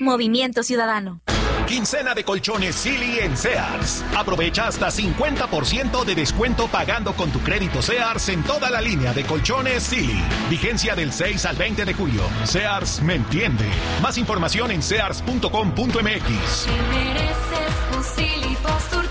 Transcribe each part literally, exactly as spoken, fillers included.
Movimiento Ciudadano. Quincena de colchones Silly en Sears. Aprovecha hasta cincuenta por ciento de descuento pagando con tu crédito Sears en toda la línea de colchones Silly. Vigencia del seis al veinte de julio. Sears me entiende. Más información en sears punto com punto m x. Si mereces un Silly Posturtedic.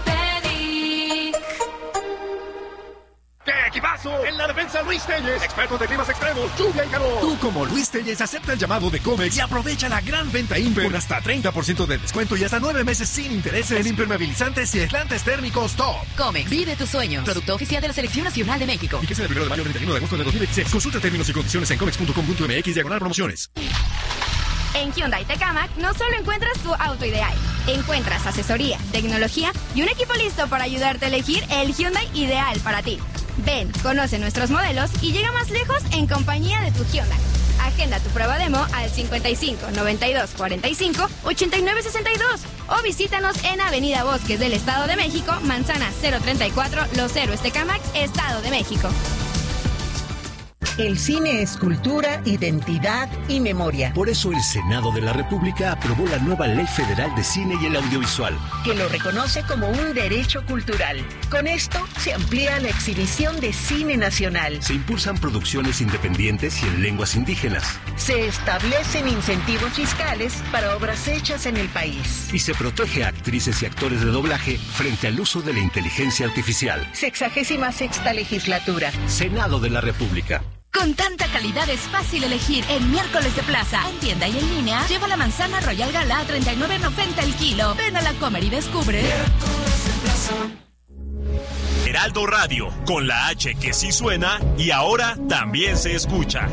¡Qué equipazo! En la defensa, Luis Telles, experto de climas extremos, lluvia y calor. Tú, como Luis Telles, acepta el llamado de Comex y aprovecha la gran venta Imper con hasta treinta por ciento de descuento y hasta nueve meses sin intereses en impermeabilizantes y aislantes térmicos Top. Comex, vive tus sueños. Producto oficial de la Selección Nacional de México. Y que es el primero de mayo al treinta y uno de agosto de dos mil veintiséis. Consulta términos y condiciones en comex punto com punto m x diagonal promociones. En Hyundai Tecamac no solo encuentras tu auto ideal, encuentras asesoría, tecnología y un equipo listo para ayudarte a elegir el Hyundai ideal para ti. Ven, conoce nuestros modelos y llega más lejos en compañía de tu Hyundai. Agenda tu prueba demo al cincuenta y cinco, noventa y dos, cuarenta y cinco, ochenta y nueve, sesenta y dos o visítanos en Avenida Bosques del Estado de México, Manzana cero treinta y cuatro, Los Héroes Tecamac, Estado de México. El cine es cultura, identidad y memoria. Por eso el Senado de la República aprobó la nueva Ley Federal de Cine y el Audiovisual, que lo reconoce como un derecho cultural. Con esto se amplía la exhibición de cine nacional. Se impulsan producciones independientes y en lenguas indígenas. Se establecen incentivos fiscales para obras hechas en el país. Y se protege a actrices y actores de doblaje frente al uso de la inteligencia artificial. Sexagésima sexta legislatura. Senado de la República. Con tanta calidad es fácil elegir en Miércoles de Plaza. En tienda y en línea, lleva la manzana Royal Gala a treinta y nueve noventa el kilo. Ven a la Comer y descubre. Heraldo Radio, con la H que sí suena y ahora también se escucha.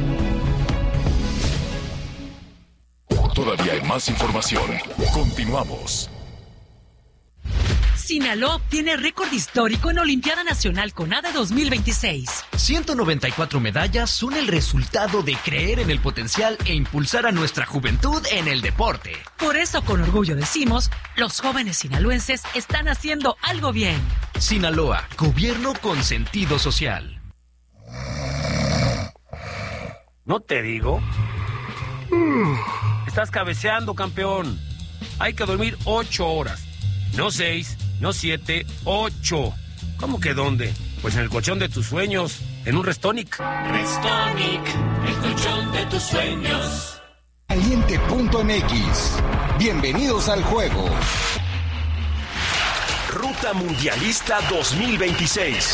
Todavía hay más información. Continuamos. Sinaloa obtiene récord histórico en Olimpiada Nacional CONADE dos mil veintiséis. ciento noventa y cuatro medallas son el resultado de creer en el potencial e impulsar a nuestra juventud en el deporte. Por eso, con orgullo decimos, los jóvenes sinaloenses están haciendo algo bien. Sinaloa, gobierno con sentido social. ¿No te digo? Estás cabeceando, campeón. Hay que dormir ocho horas. No seis, no siete, ocho. ¿Cómo que dónde? Pues en el colchón de tus sueños, en un Restonic. Restonic, el colchón de tus sueños. Caliente punto m x. Bienvenidos al juego. Ruta Mundialista dos mil veintiséis.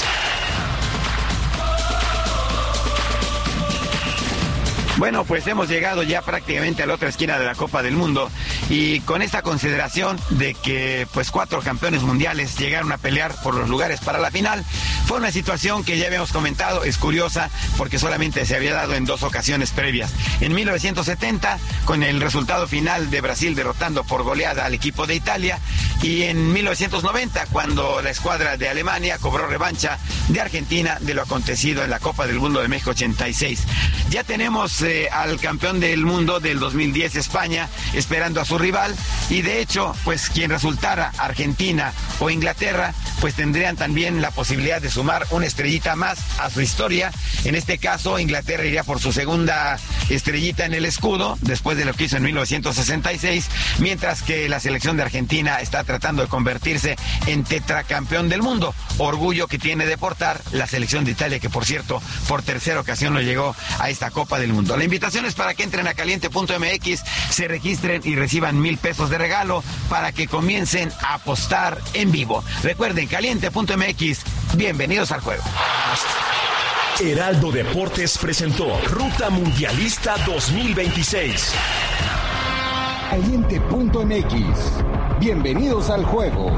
Bueno, pues hemos llegado ya prácticamente a la otra esquina de la Copa del Mundo y con esta consideración de que pues cuatro campeones mundiales llegaron a pelear por los lugares para la final, fue una situación que ya habíamos comentado, es curiosa porque solamente se había dado en dos ocasiones previas. En mil novecientos setenta, con el resultado final de Brasil derrotando por goleada al equipo de Italia, y en mil novecientos noventa, cuando la escuadra de Alemania cobró revancha de Argentina de lo acontecido en la Copa del Mundo de México ochenta y seis. Ya tenemos eh, al campeón del mundo del dos mil diez, España, esperando a su rival, y de hecho, pues quien resultara Argentina o Inglaterra, pues tendrían también la posibilidad de sumar una estrellita más a su historia. En este caso, Inglaterra iría por su segunda estrellita en el escudo, después de lo que hizo en mil novecientos sesenta y seis, mientras que la selección de Argentina está tratando de convertirse en tetracampeón del mundo, orgullo que tiene de portar la selección de Italia, que por cierto, por tercera ocasión lo llegó a esta Copa del Mundo. La invitación es para que entren a caliente punto m x, se registren y reciban mil pesos de regalo para que comiencen a apostar en vivo. Recuerden, caliente punto m x, bienvenidos al juego. Heraldo Deportes presentó Ruta Mundialista dos mil veintiséis. Caliente punto m x, bienvenidos al juego.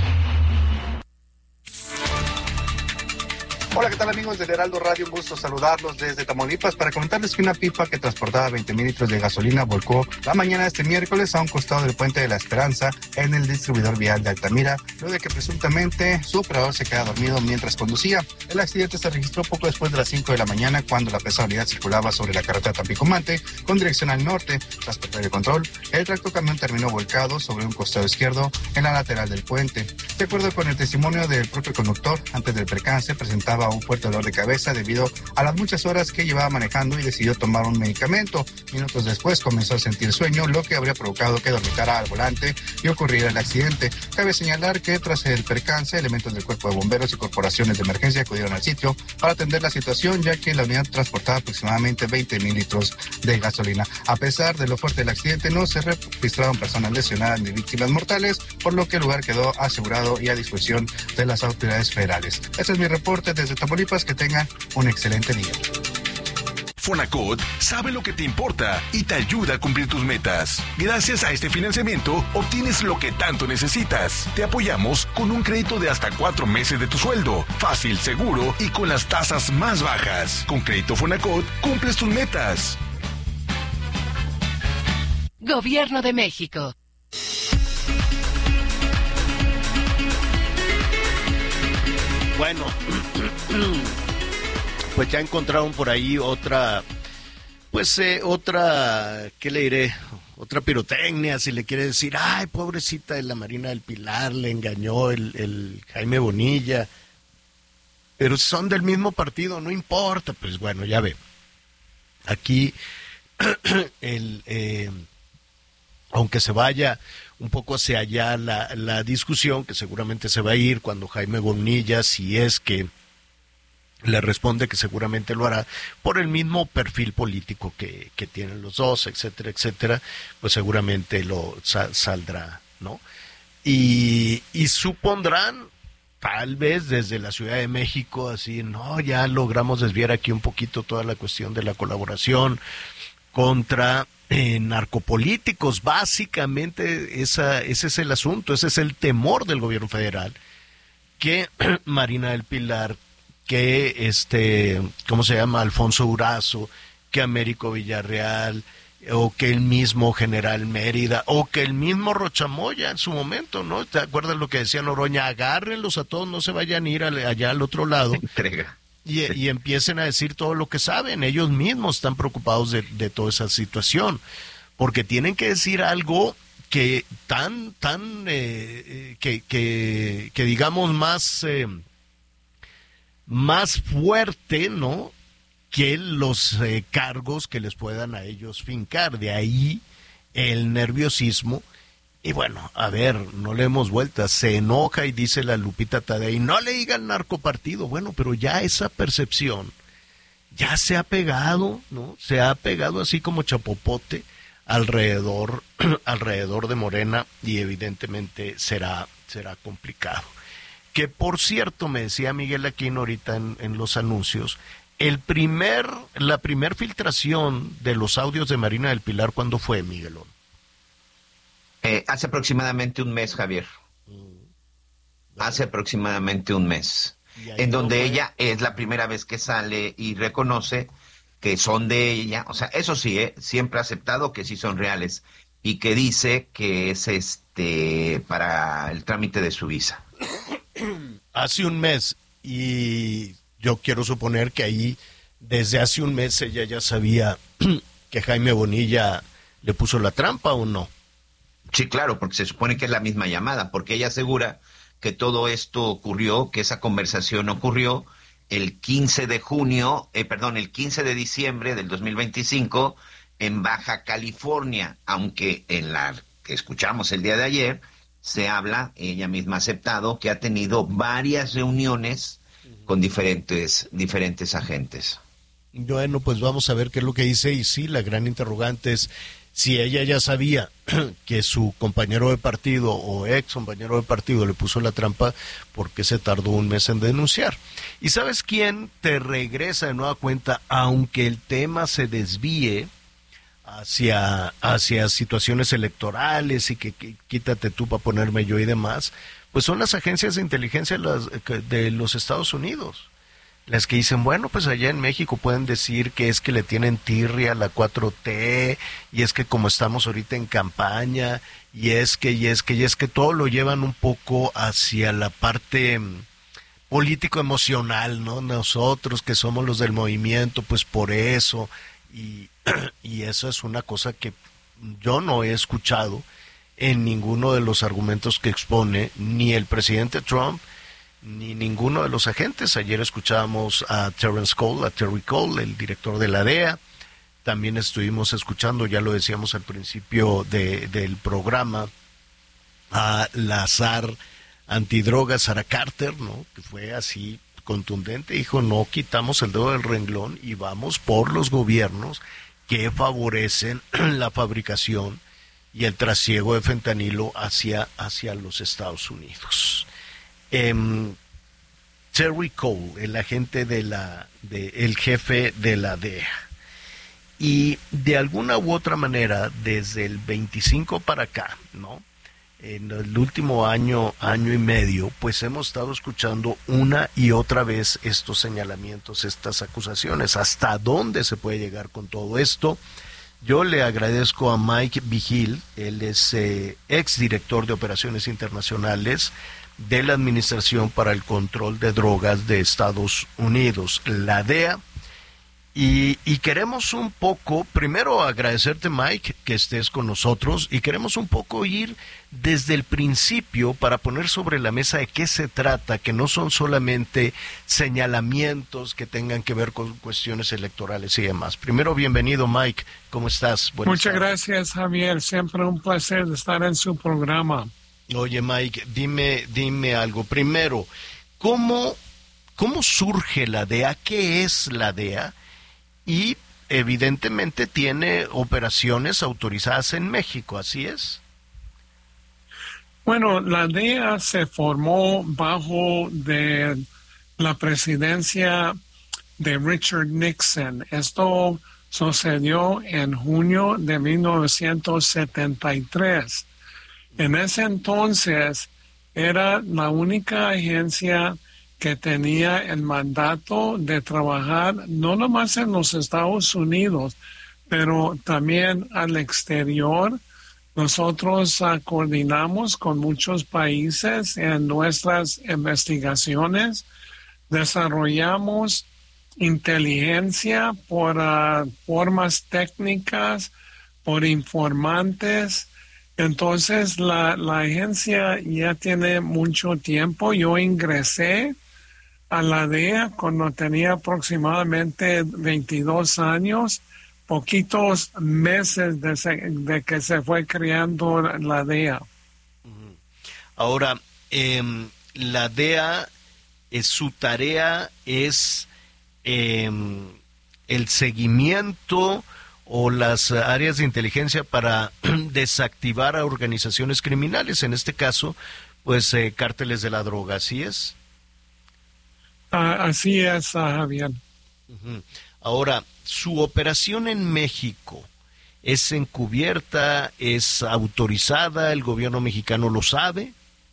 Hola, ¿qué tal amigos del Heraldo Radio? Un gusto saludarlos desde Tamaulipas para comentarles que una pipa que transportaba veinte mil litros de gasolina volcó la mañana de este miércoles a un costado del Puente de la Esperanza en el distribuidor vial de Altamira, luego de que presuntamente su operador se quedaba dormido mientras conducía. El accidente se registró poco después de las cinco de la mañana cuando la pesada unidad circulaba sobre la carretera Tampico-Mante con dirección al norte. Tras perder el control, el tractocamión terminó volcado sobre un costado izquierdo en la lateral del puente. De acuerdo con el testimonio del propio conductor, antes del percance presentaba a un fuerte dolor de cabeza debido a las muchas horas que llevaba manejando y decidió tomar un medicamento. Minutos después comenzó a sentir sueño, lo que habría provocado que dormitara al volante y ocurriera el accidente. Cabe señalar que tras el percance, elementos del Cuerpo de Bomberos y corporaciones de emergencia acudieron al sitio para atender la situación, ya que la unidad transportaba aproximadamente veinte mil litros de gasolina. A pesar de lo fuerte del accidente, no se registraron personas lesionadas ni víctimas mortales, por lo que el lugar quedó asegurado y a disposición de las autoridades federales. Este es mi reporte desde Tamaulipas. Que tengan un excelente día. Fonacot sabe lo que te importa y te ayuda a cumplir tus metas. Gracias a este financiamiento, obtienes lo que tanto necesitas. Te apoyamos con un crédito de hasta cuatro meses de tu sueldo. Fácil, seguro y con las tasas más bajas. Con Crédito Fonacot, cumples tus metas. Gobierno de México. Bueno, pues ya encontraron por ahí otra, pues eh, otra, ¿qué le diré? Otra pirotecnia, si le quiere decir, ay, pobrecita de la Marina del Pilar, le engañó el, el Jaime Bonilla, pero son del mismo partido, no importa, pues bueno, ya ve, aquí, el, eh, aunque se vaya un poco hacia allá la, la discusión, que seguramente se va a ir cuando Jaime Bonilla, si es que le responde, que seguramente lo hará, por el mismo perfil político que, que tienen los dos, etcétera, etcétera, pues seguramente lo sa- saldrá, ¿no? Y, y supondrán, tal vez desde la Ciudad de México, así, no, ya logramos desviar aquí un poquito toda la cuestión de la colaboración contra eh, narcopolíticos, básicamente esa, ese es el asunto, ese es el temor del gobierno federal, que Marina del Pilar, que este, ¿cómo se llama? Alfonso Durazo, que Américo Villarreal, o que el mismo General Mérida, o que el mismo Rochamoya en su momento, ¿no? ¿Te acuerdas lo que decía Noroña? Agárrenlos a todos, no se vayan a ir allá al otro lado. Entrega. Y, y empiecen a decir todo lo que saben. Ellos mismos están preocupados de, de toda esa situación, porque tienen que decir algo que tan, tan, eh, que, que, que digamos más, eh, más fuerte, ¿no?, que los eh, cargos que les puedan a ellos fincar. De ahí el nerviosismo. Y bueno, a ver, no le demos vueltas, se enoja y dice la Lupita Tadei, no le digan narcopartido. Bueno, pero ya esa percepción ya se ha pegado, ¿no? Se ha pegado así como chapopote alrededor, alrededor de Morena, y evidentemente será, será complicado. Que por cierto, me decía Miguel Aquino ahorita en, en los anuncios, el primer, la primer filtración de los audios de Marina del Pilar, ¿cuándo fue, Miguelón? Eh, hace aproximadamente un mes, Javier. Hace aproximadamente un mes. En donde ella es la primera vez que sale y reconoce que son de ella. O sea, eso sí, ¿eh? Siempre ha aceptado que sí son reales. Y que dice que es este para el trámite de su visa. Hace un mes. Y yo quiero suponer que ahí, desde hace un mes, ella ya sabía que Jaime Bonilla le puso la trampa, ¿o no? Sí, claro, porque se supone que es la misma llamada, porque ella asegura que todo esto ocurrió, que esa conversación ocurrió el quince de junio, eh, perdón, el quince de diciembre del dos mil veinticinco en Baja California, aunque en la que escuchamos el día de ayer se habla, ella misma ha aceptado, que ha tenido varias reuniones con diferentes, diferentes agentes. Bueno, pues vamos a ver qué es lo que dice, y sí, la gran interrogante es si ella ya sabía que su compañero de partido o ex compañero de partido le puso la trampa, ¿por qué se tardó un mes en denunciar? ¿Y sabes quién te regresa de nueva cuenta, aunque el tema se desvíe hacia, hacia situaciones electorales y que, que quítate tú para ponerme yo y demás? Pues son las agencias de inteligencia de, las, de los Estados Unidos. Las que dicen, bueno, pues allá en México pueden decir que es que le tienen tirria a la cuatro T, y es que como estamos ahorita en campaña, y es que, y es que, y es que todo lo llevan un poco hacia la parte político-emocional, ¿no? Nosotros que somos los del movimiento, pues por eso, y, y eso es una cosa que yo no he escuchado en ninguno de los argumentos que expone ni el presidente Trump, ni ninguno de los agentes. Ayer escuchábamos a Terrence Cole, a Terry Cole, el director de la D E A. También estuvimos escuchando, ya lo decíamos al principio de, del programa, a la zar antidrogas, Sarah Carter, ¿no? Que fue así contundente, dijo, no quitamos el dedo del renglón y vamos por los gobiernos que favorecen la fabricación y el trasiego de fentanilo hacia, hacia los Estados Unidos. Eh, Terry Cole, el agente de la, de, el jefe de la D E A. Y de alguna u otra manera, desde el veinticinco para acá, ¿no? En el último año, año y medio, pues hemos estado escuchando una y otra vez estos señalamientos, estas acusaciones. ¿Hasta dónde se puede llegar con todo esto? Yo le agradezco a Mike Vigil, él es eh, exdirector de Operaciones Internacionales de la Administración para el Control de Drogas de Estados Unidos, la D E A. Y, y queremos un poco, primero agradecerte, Mike, que estés con nosotros, y queremos un poco ir desde el principio para poner sobre la mesa de qué se trata, que no son solamente señalamientos que tengan que ver con cuestiones electorales y demás. Primero, bienvenido, Mike, ¿cómo estás? Buenas Muchas tardes. gracias, Javier, siempre un placer estar en su programa. Oye, Mike, dime, dime algo. Primero, ¿cómo, cómo surge la D E A? ¿Qué es la D E A? Y evidentemente tiene operaciones autorizadas en México, ¿así es? Bueno, la D E A se formó bajo de la presidencia de Richard Nixon. Esto sucedió en junio de mil novecientos setenta y tres. En ese entonces era la única agencia que tenía el mandato de trabajar no nomás en los Estados Unidos, pero también al exterior. Nosotros uh, coordinamos con muchos países en nuestras investigaciones, desarrollamos inteligencia por uh, formas técnicas, por informantes. Entonces la, la agencia ya tiene mucho tiempo. Yo ingresé a la D E A cuando tenía aproximadamente veintidós años, poquitos meses de, se, de que se fue creando la D E A. Ahora, eh, la D E A, eh, su tarea es eh, el seguimiento o las áreas de inteligencia para desactivar a organizaciones criminales, en este caso, pues eh, cárteles de la droga, ¿así es? Uh, así es, uh, Javier. Uh-huh. Ahora, su operación en México, ¿es encubierta, es autorizada? ¿El gobierno mexicano lo sabe?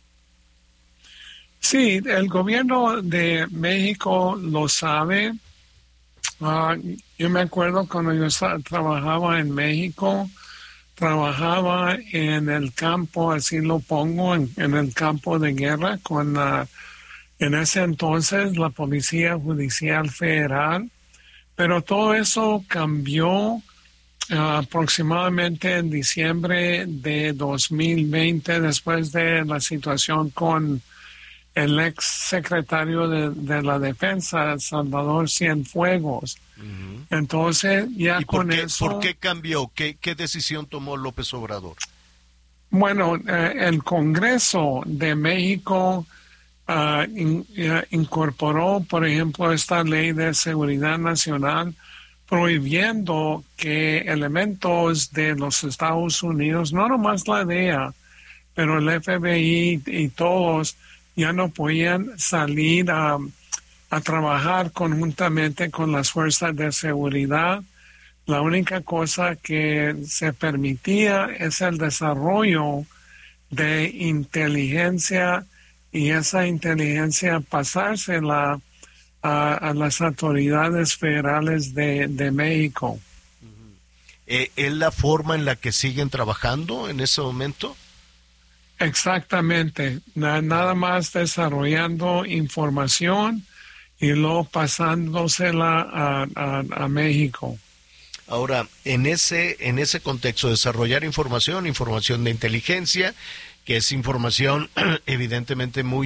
Sí, el gobierno de México lo sabe. Uh, yo me acuerdo cuando yo trabajaba en México, trabajaba en el campo, así lo pongo, en, en el campo de guerra con uh, en ese entonces la Policía Judicial Federal, pero todo eso cambió uh, aproximadamente en diciembre de dos mil veinte, después de la situación con el ex secretario de, de la Defensa, Salvador Cienfuegos. Uh-huh. Entonces, ya ¿Y con por qué, eso... ¿Por qué cambió? ¿Qué, qué decisión tomó López Obrador? Bueno, eh, el Congreso de México uh, in, uh, incorporó, por ejemplo, esta ley de seguridad nacional prohibiendo que elementos de los Estados Unidos, no nomás la D E A, pero el F B I y todos, ya no podían salir a, a trabajar conjuntamente con las fuerzas de seguridad. La única cosa que se permitía es el desarrollo de inteligencia y esa inteligencia pasársela a, a las autoridades federales de, de México. ¿Es la forma en la que siguen trabajando en ese momento? Exactamente, nada más desarrollando información y luego pasándosela a, a, a México. Ahora, en ese, en ese contexto, desarrollar información, información de inteligencia, que es información evidentemente muy,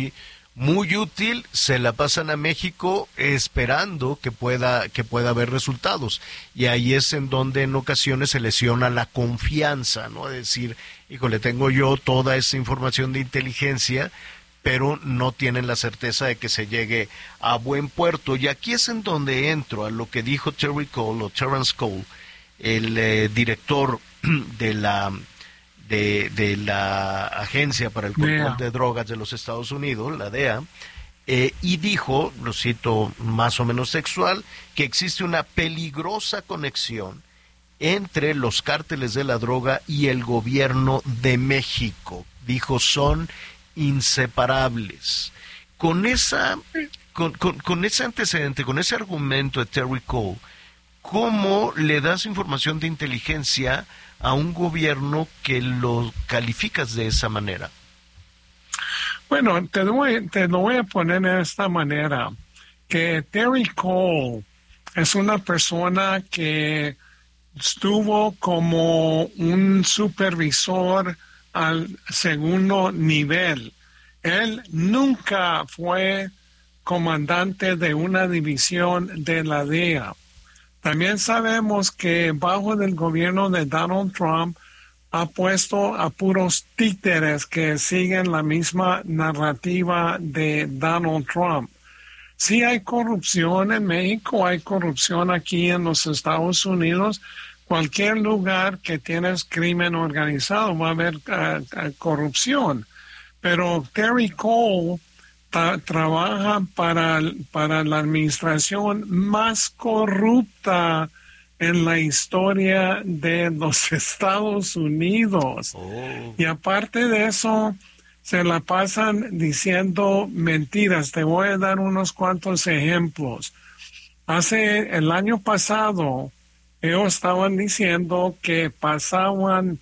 muy útil, se la pasan a México esperando que pueda que pueda haber resultados, y ahí es en donde en ocasiones se lesiona la confianza, ¿no? Es decir, híjole, tengo yo toda esa información de inteligencia, pero no tienen la certeza de que se llegue a buen puerto. Y aquí es en donde entro a lo que dijo Terry Cole, o Terrence Cole, el eh, director de la de, de la Agencia para el Control D E A. de Drogas de los Estados Unidos, la D E A, eh, y dijo, lo cito más o menos textual, que existe una peligrosa conexión entre los cárteles de la droga y el gobierno de México. Dijo, son inseparables. Con esa, con, con, con ese antecedente, con ese argumento de Terry Cole, ¿cómo le das información de inteligencia a un gobierno que lo calificas de esa manera? Bueno, te, doy, te lo voy a poner de esta manera, que Terry Cole es una persona que estuvo como un supervisor al segundo nivel. Él nunca fue comandante de una división de la D E A. También sabemos que bajo el gobierno de Donald Trump ha puesto a puros títeres que siguen la misma narrativa de Donald Trump. Sí hay corrupción en México, hay corrupción aquí en los Estados Unidos. Cualquier lugar que tienes crimen organizado va a haber uh, uh, corrupción. Pero Terry Cole ta, trabaja para, para la administración más corrupta en la historia de los Estados Unidos. Oh. Y aparte de eso, se la pasan diciendo mentiras. Te voy a dar unos cuantos ejemplos. Hace el año pasado, ellos estaban diciendo que pasaban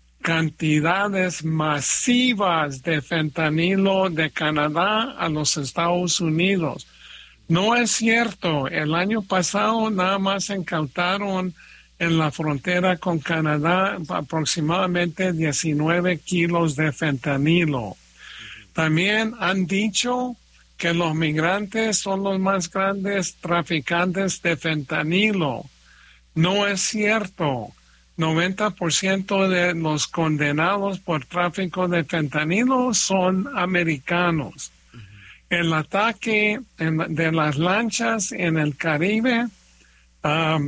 cantidades masivas de fentanilo de Canadá a los Estados Unidos. No es cierto. El año pasado nada más incautaron en la frontera con Canadá aproximadamente diecinueve kilos de fentanilo. También han dicho que los migrantes son los más grandes traficantes de fentanilo. No es cierto. noventa por ciento de los condenados por tráfico de fentanilo son americanos. Uh-huh. El ataque en, de las lanchas en el Caribe, um,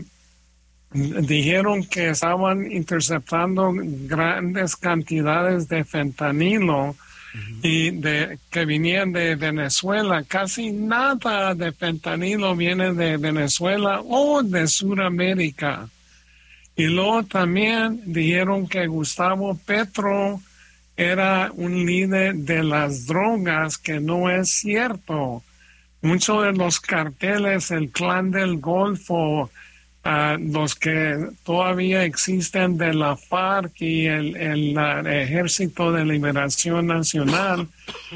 dijeron que estaban interceptando grandes cantidades de fentanilo. Uh-huh. Y de, que venían de Venezuela. Casi nada de fentanilo viene de Venezuela o de Sudamérica. Y luego también dijeron que Gustavo Petro era un líder de las drogas, que no es cierto. Muchos de los carteles, el Clan del Golfo, uh, los que todavía existen de la FARC y el, el, el Ejército de Liberación Nacional,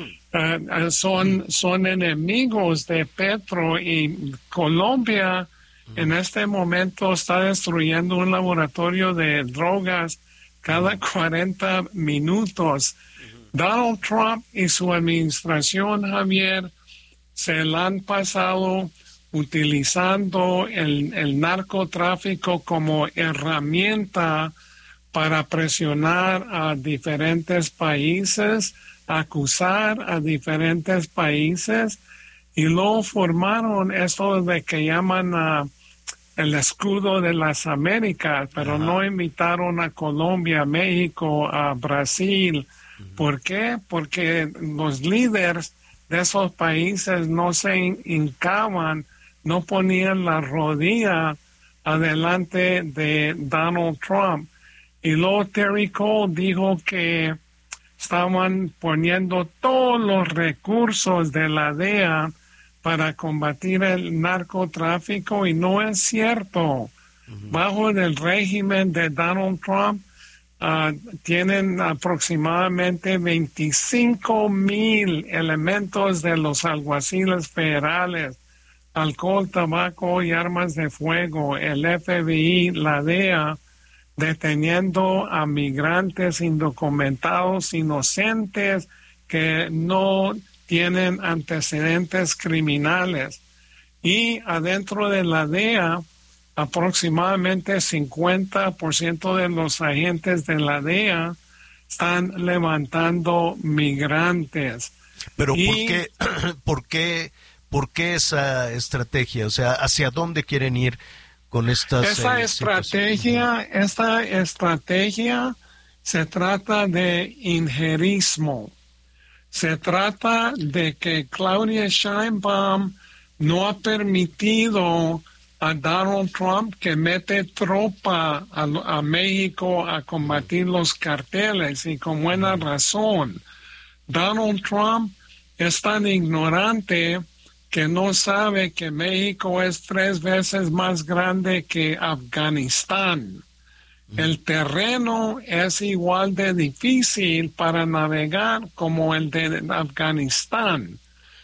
uh, son, son enemigos de Petro, y Colombia en este momento está destruyendo un laboratorio de drogas cada cuarenta minutos. Donald Trump y su administración, Javier, se la han pasado utilizando el, el narcotráfico como herramienta para presionar a diferentes países, acusar a diferentes países, y luego formaron esto de que llaman a el escudo de las Américas, pero Ajá. no invitaron a Colombia, México, a Brasil. Uh-huh. ¿Por qué? Porque los líderes de esos países no se hincaban, no ponían la rodilla adelante de Donald Trump. Y luego Terry Cole dijo que estaban poniendo todos los recursos de la D E A para combatir el narcotráfico, y no es cierto. Uh-huh. Bajo el régimen de Donald Trump, uh, tienen aproximadamente veinticinco mil elementos de los alguaciles federales, alcohol, tabaco y armas de fuego, el F B I, la D E A, deteniendo a migrantes indocumentados, inocentes, que no tienen antecedentes criminales. Y adentro de la D E A, aproximadamente cincuenta por ciento de los agentes de la D E A están levantando migrantes. Pero y, ¿por qué, por qué, por qué esa estrategia? O sea, ¿hacia dónde quieren ir con estas? Esta eh, estrategia, esta estrategia se trata de injerismo. Se trata de que Claudia Sheinbaum no ha permitido a Donald Trump que mete tropa a, a México a combatir los carteles, y con buena razón. Donald Trump es tan ignorante que no sabe que México es tres veces más grande que Afganistán. El terreno es igual de difícil para navegar como el de Afganistán.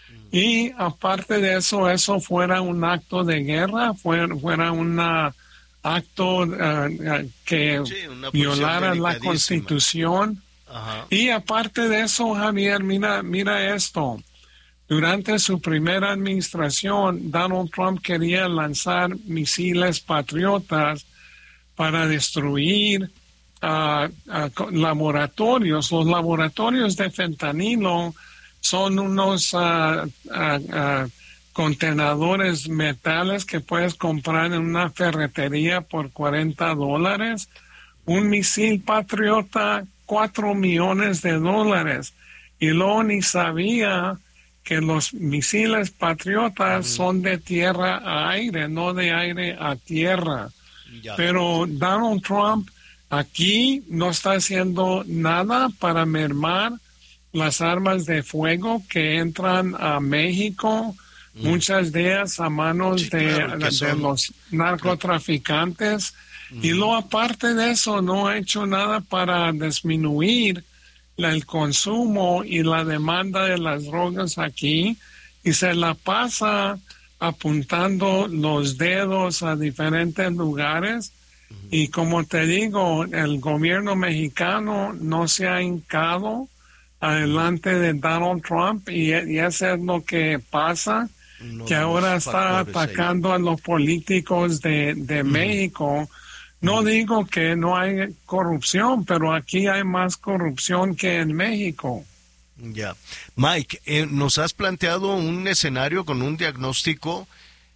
Y aparte de eso, eso fuera un acto de guerra, fuera, fuera un acto uh, que sí, violara la Constitución. Ajá. Y aparte de eso, Javier, mira, mira esto. Durante su primera administración, Donald Trump quería lanzar misiles patriotas para destruir uh, uh, laboratorios. Los laboratorios de fentanilo son unos uh, uh, uh, contenedores metales que puedes comprar en una ferretería por cuarenta dólares. Un misil patriota, cuatro millones de dólares. Y luego ni sabía que los misiles patriotas uh-huh. son de tierra a aire, no de aire a tierra. Ya. Pero Donald Trump aquí no está haciendo nada para mermar las armas de fuego que entran a México, mm. muchas de ellas a manos sí, de, claro, de, de los narcotraficantes. Mm. Y luego, aparte de eso, no ha hecho nada para disminuir la, el consumo y la demanda de las drogas aquí, y se la pasa apuntando los dedos a diferentes lugares. Mm. Y como te digo, el gobierno mexicano no se ha hincado adelante de Donald Trump, y, y eso es lo que pasa, no, que ahora está atacando ahí a los políticos de, de mm. México. No mm. digo que no hay corrupción, pero aquí hay más corrupción que en México. Ya. Mike, eh, nos has planteado un escenario con un diagnóstico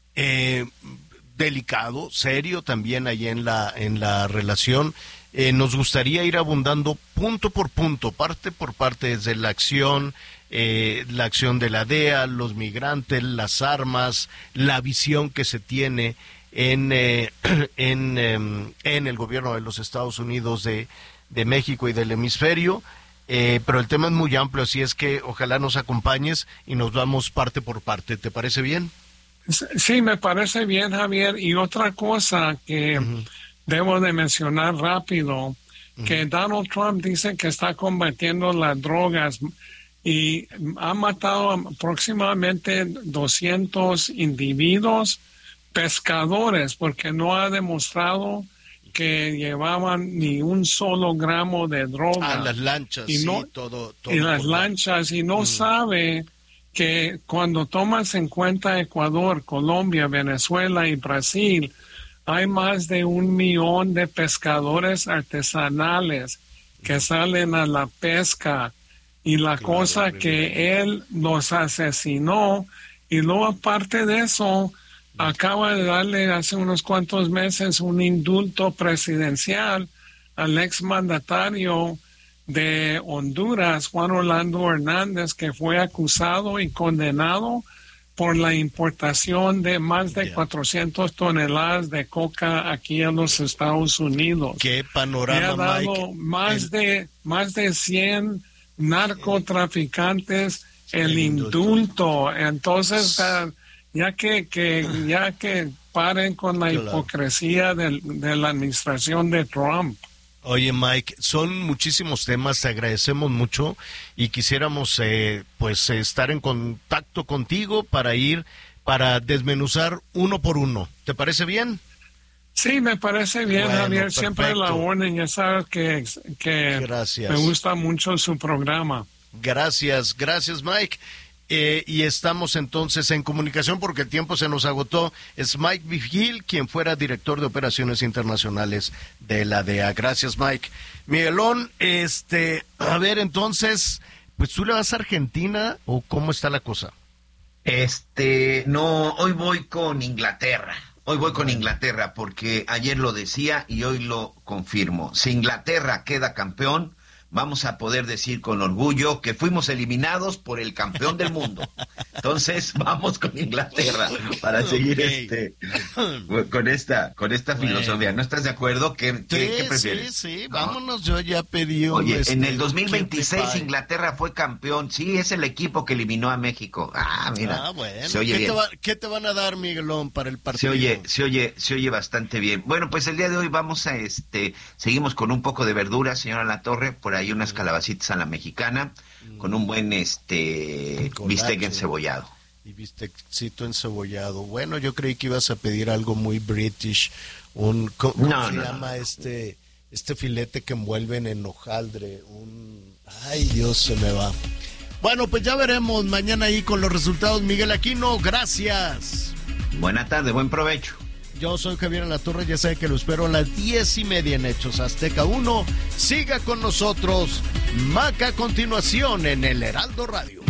eh, delicado, serio también ahí en la, en la relación. Eh, nos gustaría ir abundando punto por punto, parte por parte, desde la acción, eh, la acción de la D E A, los migrantes, las armas, la visión que se tiene en eh, en, eh, en el gobierno de los Estados Unidos de, de México y del hemisferio, eh, pero el tema es muy amplio, así es que ojalá nos acompañes y nos vamos parte por parte. ¿Te parece bien? Sí, me parece bien, Javier. Y otra cosa que uh-huh. debo de mencionar rápido, que Donald Trump dice que está combatiendo las drogas y ha matado aproximadamente doscientos individuos, pescadores, porque no ha demostrado que llevaban ni un solo gramo de droga. Ah, las lanchas, y no, sí, todo, todo. Y las lanchas, y no mm. sabe que cuando tomas en cuenta Ecuador, Colombia, Venezuela y Brasil, hay más de un millón de pescadores artesanales que salen a la pesca, y la claro, cosa que él los asesinó, y luego aparte de eso, acaba de darle hace unos cuantos meses un indulto presidencial al exmandatario de Honduras, Juan Orlando Hernández, que fue acusado y condenado por la importación de más de yeah. cuatrocientas toneladas de coca aquí en los Estados Unidos. Qué panorama, Le ha dado Mike. Más, el... de, más de cien narcotraficantes el, el indulto. indulto. Entonces, uh, ya que, que, ya que paren con la claro. hipocresía de, de la administración de Trump. Oye, Mike, son muchísimos temas, te agradecemos mucho y quisiéramos eh, pues estar en contacto contigo para ir, para desmenuzar uno por uno. ¿Te parece bien? Sí, me parece bien, bueno, Javier, perfecto. Siempre la orden, ya sabes que, que gracias. Me gusta mucho su programa. Gracias, gracias, Mike. Eh, y estamos entonces en comunicación porque el tiempo se nos agotó. Es Mike Vigil, quien fuera director de operaciones internacionales de la D E A. Gracias, Mike. Miguelón, este, a ver, entonces, pues tú le vas a Argentina o cómo está la cosa? Este, no, hoy voy con Inglaterra. Hoy voy con Inglaterra porque ayer lo decía y hoy lo confirmo. Si Inglaterra queda campeón, vamos a poder decir con orgullo que fuimos eliminados por el campeón del mundo. Entonces, vamos con Inglaterra para seguir okay. este con esta con esta bueno. filosofía. ¿No estás de acuerdo? ¿Qué, sí, qué, qué prefieres? Sí, sí, vámonos, yo ya pedí un... Oye, este, en el dos mil veintiséis Inglaterra fue campeón. Sí, es el equipo que eliminó a México. Ah, mira. Ah, bueno. Se oye ¿Qué, bien. Te va, ¿Qué te van a dar, Miguelón, para el partido? Se oye, se oye, se oye bastante bien. Bueno, pues el día de hoy vamos a este seguimos con un poco de verdura, señora Latorre, por ahí unas calabacitas a la mexicana, mm. con un buen este Colache. bistec encebollado. Y bistecito encebollado. Bueno, yo creí que ibas a pedir algo muy british, un ¿cómo, cómo no, se no, llama no. este este filete que envuelven en hojaldre? Un ay, Dios, se me va. Bueno, pues ya veremos mañana ahí con los resultados. Miguel Aquino, gracias. Buena tarde, buen provecho. Yo soy Javier Alatorre, ya sabe que lo espero a las diez y media en Hechos Azteca uno. Siga con nosotros, Maca a continuación en el Heraldo Radio.